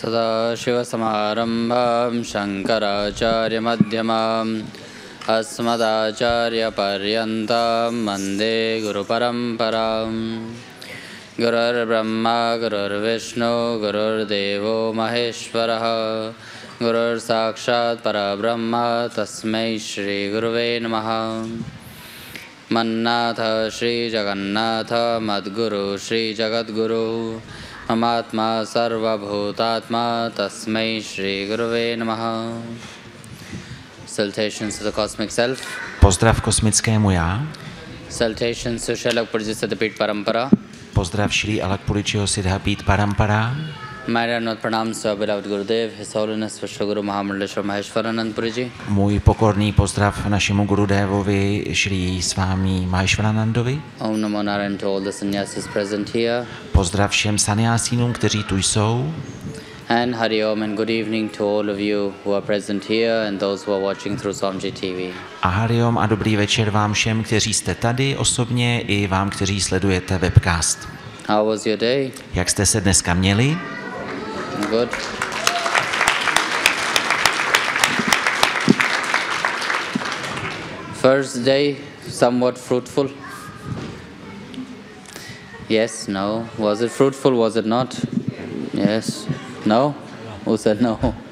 Sadashivasamarambham Shankaracharya-madhyamam Asmadacharya-paryantam Vande Guru-paramparam. Gurur Brahma, Gurur Vishnu, Gurur Devo Maheshwaraha, Gurur Sakshat Parabrahma, Tasmai Shri Guruve Namaha. Mannatha Shri Jagannatha, Madguru Shri Jagadguru, Amatma Sarva Bhutatma, Tasmai Shri Guruve Namaha. Salutations to the Cosmic Self. Pozdrav kosmickému já. Salutations to Srila Purji Siddhapit Parampara. Pozdrav Shri Alakpuričiho Siddhapit Parampara. My Ranat Pranams to our beloved Gurudev, His Holiness Vishwaguru Mahamandaleshwar Maheshwaranand Puriji. Můj pokorný pozdrav našemu Gurudevovi Shri Svámi Maheshwaranandovi. Om Namo Narayan to all the sannyasis present here. Pozdrav všem sannyasínům, kteří tu jsou. And Hari Om and good evening to all of you who are present here and those who are watching through Swamji TV. A Hari Om a dobrý večer vám všem, kteří jste tady osobně, i vám, kteří sledujete webcast. How was your day? Jak jste se dneska měli? Good. First day, somewhat fruitful. Yes, no. Was it fruitful? Was it not? Yes. No? Who said no?